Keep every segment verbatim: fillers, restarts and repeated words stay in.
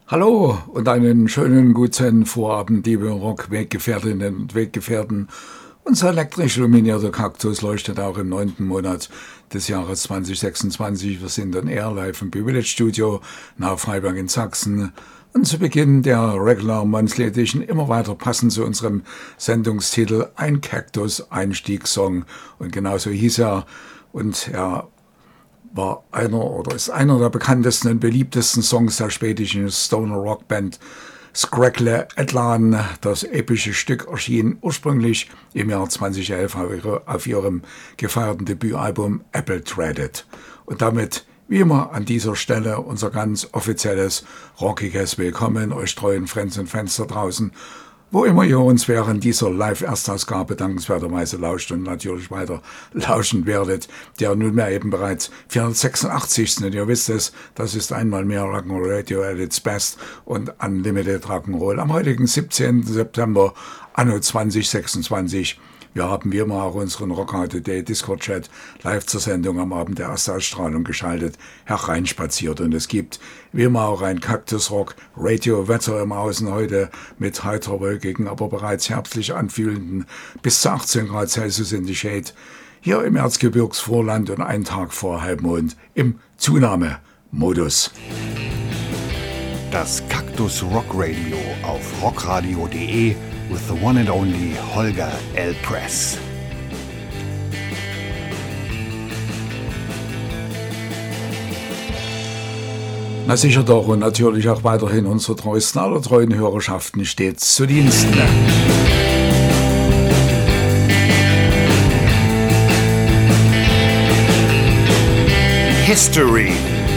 Hallo und einen schönen guten Vorabend, liebe Rock-Weggefährtinnen und Weggefährten. Unser elektrisch illuminierter Kaktus leuchtet auch im neunten Monat des Jahres zwanzig sechsundzwanzig. Wir sind on air live im B-Village Studio nach Freiberg in Sachsen. Und zu Beginn der Regular Monthly Edition immer weiter passend zu unserem Sendungstitel ein Cactus-Einstiegssong. Und genauso hieß er. Und er war einer oder ist einer der bekanntesten und beliebtesten Songs der schwedischen Stoner Rock Band Skräckle Ättlan. Das epische Stück erschien ursprünglich im Jahr zweitausendelf auf ihrem gefeierten Debütalbum Apple Threaded. Und damit wie immer an dieser Stelle unser ganz offizielles rockiges Willkommen euch treuen Friends und Fans da draußen, wo immer ihr uns während dieser Live-Erstausgabe dankenswerterweise lauscht und natürlich weiter lauschen werdet, der nunmehr eben bereits vierhundertsechsundachtzigsten. Und ihr wisst es, das ist einmal mehr Rock'n'Roll Radio at its best und Unlimited Rock'n'Roll am heutigen siebzehnten September anno zwanzig sechsundzwanzig. Wir haben wie immer auch unseren Rockout Today Discord-Chat live zur Sendung am Abend der Erstausstrahlung geschaltet, hereinspaziert. Und es gibt wie immer auch ein Cactus Rock Radio Wetter im Außen heute mit heiter wolkigen, aber bereits herbstlich anfühlenden bis zu achtzehn Grad Celsius in die Shade. Hier im Erzgebirgsvorland und einen Tag vor Halbmond im Zunahmemodus. Das Cactus Rock Radio auf rockradio punkt de with the one and only Holger L. Press. Na sicher doch, und natürlich auch weiterhin unsere treuesten aller treuen Hörerschaften stets zu Diensten. History.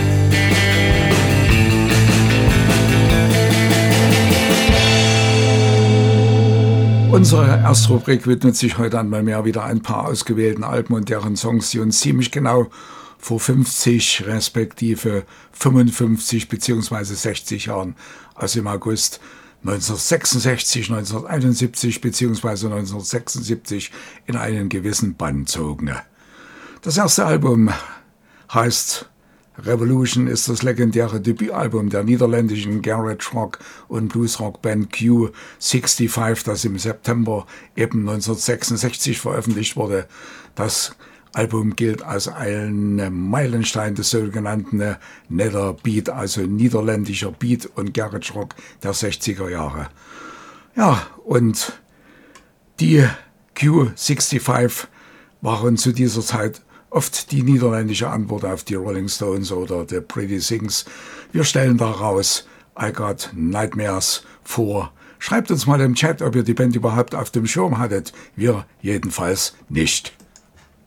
Unsere erste Rubrik widmet sich heute einmal mehr wieder ein paar ausgewählten Alben und deren Songs, die uns ziemlich genau vor fünfzig respektive fünfundfünfzig bzw. sechzig Jahren, also im August neunzehnhundertsechsundsechzig, neunzehnhunderteinundsiebzig bzw. neunzehnhundertsechsundsiebzig in einen gewissen Bann zogen. Das erste Album heißt Revolution, ist das legendäre Debütalbum der niederländischen Garage Rock und Blues Rock Band Q fünfundsechzig, das im September eben neunzehnhundertsechsundsechzig veröffentlicht wurde. Das Album gilt als ein Meilenstein des sogenannten Nether Beat, also niederländischer Beat und Garage Rock der sechziger Jahre. Ja, und die Q fünfundsechzig waren zu dieser Zeit oft die niederländische Antwort auf die Rolling Stones oder The Pretty Things. Wir stellen daraus I Got Nightmares vor. Schreibt uns mal im Chat, ob ihr die Band überhaupt auf dem Schirm hattet. Wir jedenfalls nicht.